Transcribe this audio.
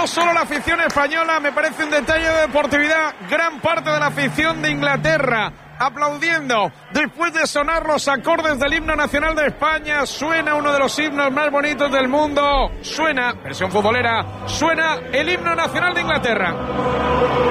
no solo la afición española, me parece un detalle de deportividad, gran parte de la afición de Inglaterra aplaudiendo después de sonar los acordes del himno nacional de España. Suena uno de los himnos más bonitos del mundo, suena, versión futbolera, suena el himno nacional de Inglaterra.